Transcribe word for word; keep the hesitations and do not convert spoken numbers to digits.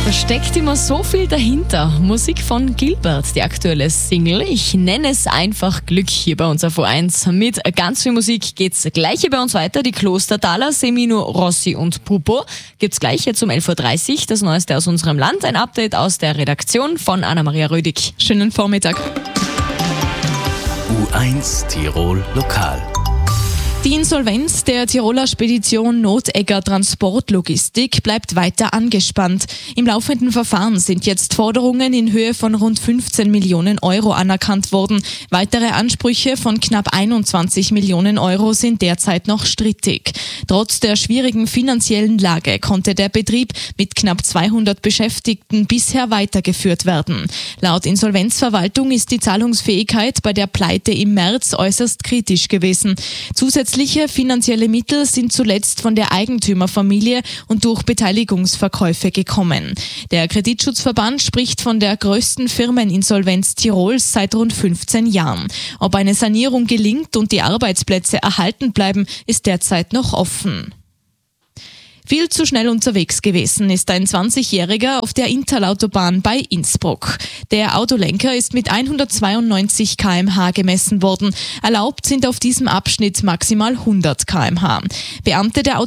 Da steckt immer so viel dahinter. Musik von Gilbert, die aktuelle Single. Ich nenne es einfach Glück hier bei uns auf O eins. Mit ganz viel Musik geht's gleich hier bei uns weiter. Die Klostertaler, Semino, Rossi und Pupo gibt's gleich jetzt um elf Uhr dreißig. Das Neueste aus unserem Land. Ein Update aus der Redaktion von Anna-Maria Rödig. Schönen Vormittag. U eins Tirol Lokal. Die Insolvenz der Tiroler Spedition Notegger Transportlogistik bleibt weiter angespannt. Im laufenden Verfahren sind jetzt Forderungen in Höhe von rund fünfzehn Millionen Euro anerkannt worden. Weitere Ansprüche von knapp einundzwanzig Millionen Euro sind derzeit noch strittig. Trotz der schwierigen finanziellen Lage konnte der Betrieb mit knapp zweihundert Beschäftigten bisher weitergeführt werden. Laut Insolvenzverwaltung ist die Zahlungsfähigkeit bei der Pleite im März äußerst kritisch gewesen. Zusätzlich Zusätzliche finanzielle Mittel sind zuletzt von der Eigentümerfamilie und durch Beteiligungsverkäufe gekommen. Der Kreditschutzverband spricht von der größten Firmeninsolvenz Tirols seit rund fünfzehn Jahren. Ob eine Sanierung gelingt und die Arbeitsplätze erhalten bleiben, ist derzeit noch offen. Viel zu schnell unterwegs gewesen ist ein zwanzigjähriger auf der Interlautobahn bei Innsbruck. Der Autolenker ist mit hundertzweiundneunzig Kilometer pro Stunde gemessen worden. Erlaubt sind auf diesem Abschnitt maximal hundert Kilometer pro Stunde. Beamte der